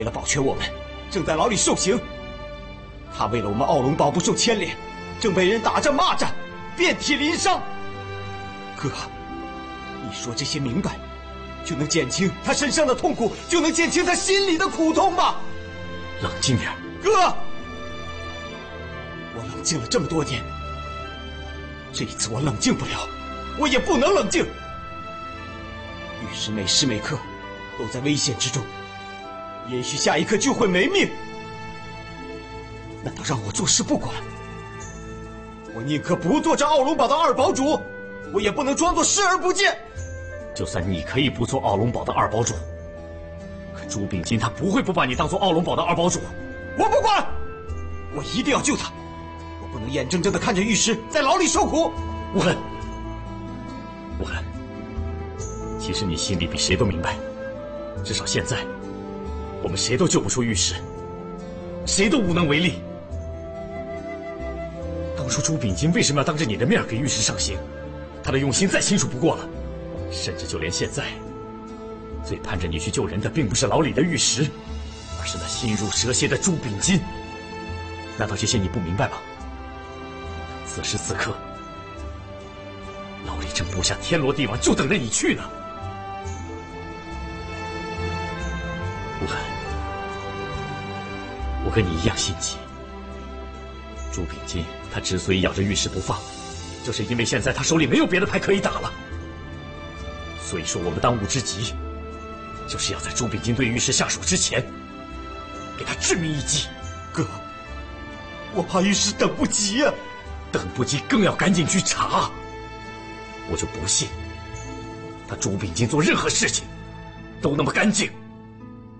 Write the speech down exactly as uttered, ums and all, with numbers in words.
为了保全我们，正在牢里受刑。他为了我们奥龙堡不受牵连，正被人打着骂着，遍体鳞伤。哥，你说这些明白，就能减轻他身上的痛苦，就能减轻他心里的苦痛吗？ 冷静点， 哥。我冷静了这么多年，这一次我冷静不了，我也不能冷静。玉石每时每刻都在危险之中，也许下一刻就会没命。难道让我坐视不管？我宁可不做这奥龙堡的二堡主，我也不能装作视而不见。 就算你可以不做奥龙堡的二堡主，可朱秉金他不会不把你当做奥龙堡的二堡主。 我不管，我一定要救他，我不能眼睁睁地看着玉石在牢里受苦。 无痕，无痕，其实你心里比谁都明白，至少现在，我们谁都救不出玉石，谁都无能为力。当初朱秉金为什么要当着你的面给玉石上刑？他的用心再清楚不过了。甚至就连现在，最盼着你去救人的，并不是牢里的玉石，而是那心如蛇蝎的朱秉金。难道这些你不明白吗？此时此刻，牢里正布下天罗地网，就等着你去呢。无痕，我跟你一样心急。朱秉金他之所以咬着玉石不放，就是因为现在他手里没有别的牌可以打了。所以说，我们当务之急，就是要在朱秉金对玉石下手之前，给他致命一击。 哥，我怕玉石等不及啊！ 等不及，更要赶紧去查。我就不信，他朱秉金做任何事情都那么干净。